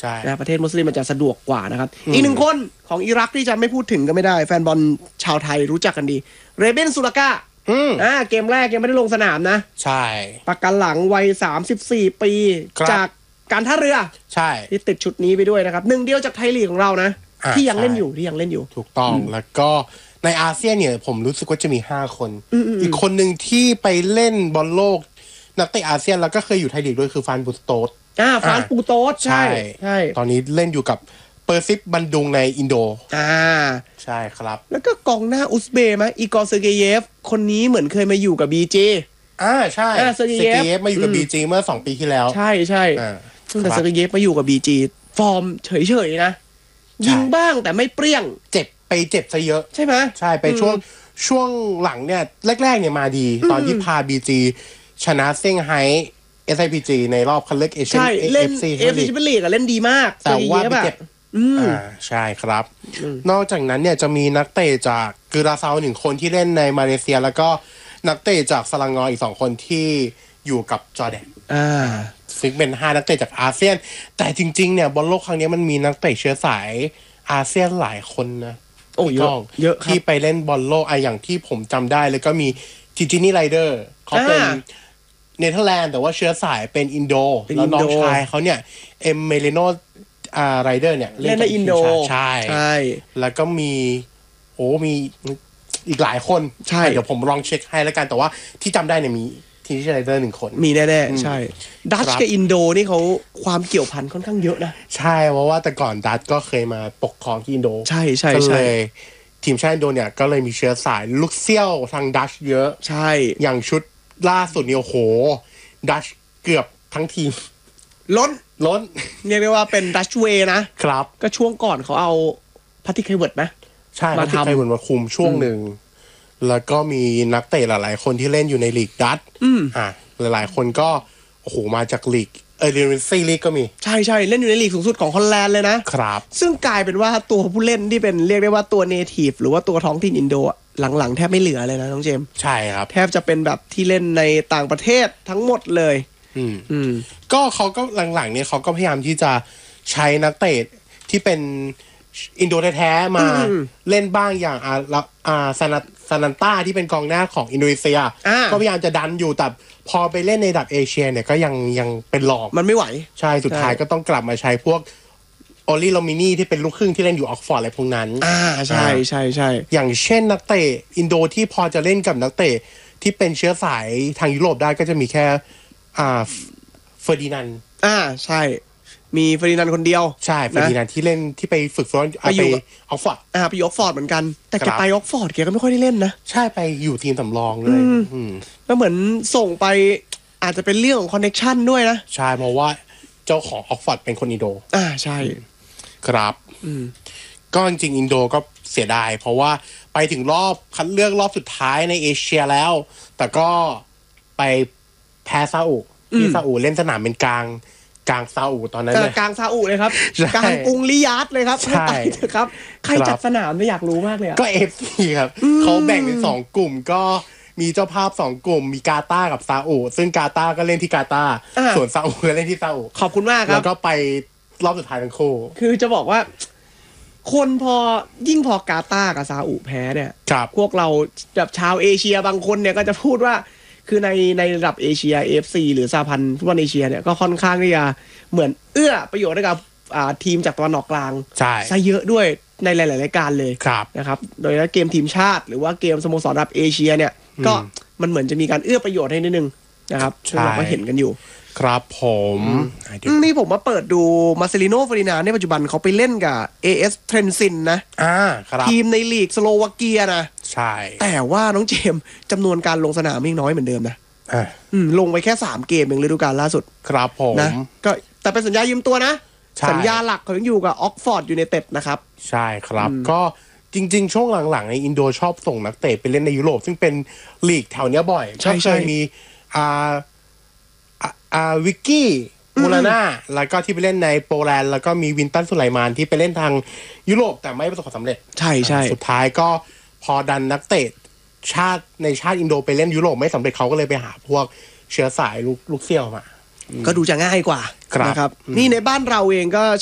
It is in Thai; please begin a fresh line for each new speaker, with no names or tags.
นะประเทศมุสลิมมันจะสะดวกกว่านะครับอีกหนึ่งคนของอิรักที่จะไม่พูดถึงก็ไม่ได้แฟนบอลชาวไทยรู้จักกันดีเรเบนซูลากาเกมแรกยังไม่ได้ลงสนามนะ
ใช่
ประกันหลังวัย34ปีจากการท่าเรือ
ใช่
ที่ติดชุดนี้ไปด้วยนะครับหนึ่งเดียวจากไทยลีกของเรานะที่ยังเล่นอยู่
ถูกต้องแล้วก็ในอาเซียนเนี่ยผมรู้สึกว่าจะมี5คนอีกคนหนึ่งที่ไปเล่นบอลโลกนักเตะอาเซียนแล้วก็เคยอยู่ไทยลีกด้วยคือฟานบูสโตส
ฟานปูโตสใช่
ตอนนี้เล่นอยู่กับเปอร์ซิปบันดุงในอินโดใช่ครับ
แล้วก็กองหน้าอุซเบย์มั้ยอีกอร์เซอร์เกเยฟคนนี้เหมือนเคยมาอยู่กับ BJ
ใช่เซอร์เกเยฟมาอยู่กับ BJ เมื่อ2ปีที่แล้ว
ใช่แต่เซอร์เกเยฟมาอยู่กับ BJ ฟอร์มเฉยๆนะยิงบ้างแต่ไม่เปรี้ยง
เจ็บซะเยอะ
ใช่ไหม
ใช่ไปช่วงหลังเนี่ยแรกๆเนี่ยมาดีตอนที่พา BJ ชนะเซี่ยงไฮ้ SIPG ในรอบคัดเลือกเอเชีย
FC แชมเปี้ยนลีกเล่นดีมาก
แต่ว่าไปเจ็บใช่ครับนอกจากนั้นเนี่ยจะมีนักเตะจากกึราซาว1คนที่เล่นในมาเลเซียแล้วก็นักเตะจากสลังงออีก2คนที่อยู่กับจอร์แดนซึ่งเป็น5นักเตะจากอาเซียนแต่จริงๆเนี่ยบอลโลกครั้งนี้มันมีนักเตะเชื้อสายอาเซียนหลายคนนะ
เยอะ
ที่ไปเล่นบอลโลกอย่างที่ผมจำได้แล้วก็มีจินี่ไรเดอร์เขาเป็นเนเธอร์แลนด์แต่ว่าเชื้อสายเป็นอินโดแล้วน้องชายเขาเนี่ยเอมเมเลโนไรเดอร์เนี่ย
เล่นในอินโด
ใช่แล้วก็มีอีกหลายคน
ใช่
เดี๋ยวผมลองเช็คให้แล้วกันแต่ว่าที่จำได้เนี่ยมีทีมไรเดอร์1คน
มีแน่ๆใช่ดัตช์กับอินโดนี่เขาความเกี่ยวพันค่อนข้างเยอะนะ
ใช่เพราะว่าแต่ก่อนดัตช์ก็เคยมาปกครองที่อินโด
ใช่
ทีมชาติอินโดเนี่ยก็เลยมีเชื้อสายลูกเซี่ยวทางดัตช์เยอะ
ใช่
อย่างชุดล่าสุดเนี่ยโหดัตช์เกือบทั้งทีม
ล้นเรียกได้ว่าเป็นดัตช์เวย์
นะครับ
ก็ช่วงก่อนเขาเอาพาทิคไคเวิร์ดนะ
ใช่พาทิคไคเวิร์ดมาคุมช่วงหนึ่งแล้วก็มีนักเตะหลายๆคนที่เล่นอยู่ในลีกดัตช์หลายๆคนก็โอ้โหมาจากลีกเดนซีลีกก็มี
ใช่เล่นอยู่ในลีกสูงสุดของฮอลแลนด์เลยนะครับซึ่งกลายเป็นว่าตัวผู้เล่นที่เป็นเรียกได้ว่าตัวเนทีฟหรือว่าตัวท้องถิ่นอินโดหลังๆแทบไม่เหลือเลยนะน้องเจมส์
ใช่ครับ
แทบจะเป็นแบบที่เล่นในต่างประเทศทั้งหมดเลย
ก็เขาก็หลังๆเนี่ยเขาก็พยายามที่จะใช้นักเตะที่เป็นอินโดแท้ๆมาเล่นบ้างอย่างซานันต้าที่เป็นกองหน้าของอินโดนีเซียก็พยายามจะดันอยู่แต่พอไปเล่นในระดับเอเชียเนี่ยก็ยังเป็นรอง
มันไม่ไหว
ใช่สุดท้ายก็ต้องกลับมาใช้พวกโอลิโลมินีที่เป็นลูกครึ่งที่เล่นอยู่ออกฟอร์ดอะไรพวกนั้น
ใช่
อย่างเช่นนักเตะอินโดที่พอจะเล่นกับนักเตะที่เป็นเชื้อสายทางยุโรปได้ก็จะมีแค่เฟอร์ดินานด์
ใช่มีเฟอร์ดินานด์คนเดียว
ใช่เฟอร์ดินานด์ที่เล่นที่ไปฝึกซ้อมไปออกฟอร์ด
ไปออกฟอร์ดเหมือนกันแต่แกไปออกฟอร์ดแกก็ไม่ค่อยได้เล่นนะ
ใช่ไปอยู่ทีมสำรองเลย
แล้วเหมือนส่งไปอาจจะเป็นเรื่องของคอนเนคชั่นด้วยนะ
ใช่เพราะว่าเจ้าของออกฟอร์ดเป็นคนอินโด
ใช่
ครับก็จริงๆอินโดก็เสียดายเพราะว่าไปถึงรอบคัดเลือกรอบสุดท้ายในเอเชียแล้วแต่ก็ไปแพ้ซาอุที่ซาอุเล่นสนามเป็นกลางซาอุตอนนั้นเลย
กลางซาอุเลยครับกลางกรุงริยาดเลยครับ
ใช่
ครับใครจัดสนามไม่อยากรู้มากเลย
ก็ FC ครับเขาแบ่งเป็น2กลุ่มก็มีเจ้าภาพ2กลุ่มมีกาตาร์กับซาอุซึ่งกาตาร์ก็เล่นที่กาตาร์ส่วนซาอุก็เล่นที่ซาอุ
ขอบคุณมากครับ
แล้วก็ไปรอบสุดท้ายทั้งคู่
คือจะบอกว่าคนพอกาตาร์กับซาอุแพ้เนี่ยพวกเราแบบชาวเอเชียบางคนเนี่ยก็จะพูดว่าคือในระดับเอเชีย AFC หรือสหพันธ์ฟุตบอลเอเชียเนี่ยก็ค่อนข้างที่จะเหมือนเอื้อประโยชน์ให้กับทีมจากตะวันออกกลางซะเยอะด้วยในหลายๆรายการเลยนะครับโดยเฉพาะเกมทีมชาติหรือว่าเกมสโมสรระดับเอเชียเนี่ยก็มันเหมือนจะมีการเอื้อประโยชน์ให้นิดนึงนะครับซึ่งเราก็เห็นกันอยู่
ครับผม
นี่ผมมาเปิดดูมาร์เซลิโน่ เฟอร์ดินานด์ในปัจจุบันเขาไปเล่นกับ AS เทรนซินนะครับทีมในลีกสโลวาเกียนะ
ใช่
แต่ว่าน้องเจมส์จำนวนการลงสนามยังน้อยเหมือนเดิมนะลงไปแค่3เกมเองฤดูกาลล่าสุด
ครับผม
นะก็แต่เป็นสัญญายืมตัวนะสัญญาหลักเขายังอยู่กับออกฟอร์ดยูไนเต็ดนะครับ
ใช่ครับก็จริงๆช่วงหลังๆในอินโดชอบส่งนักเตะไปเล่นในยุโรปซึ่งเป็นลีกแถวเนี้ยบ่อยก็เคยมีวิกกี้มูลาน่าแล้วก็ที่ไปเล่นในโปแลนด์แล้วก็มีวินตันสุไลมานที่ไปเล่นทางยุโรปแต่ไม่ประสบความสำเร็จ
ใช่
สุดท้ายก็พอดันนักเตะชาติอินโดไปเล่นยุโรปไม่สำเร็จเขาก็เลยไปหาพวกเชื้อสายลูกเซี่ยวมา
ก็ดูจะง่ายกว่านะครับนี่ในบ้านเราเองก็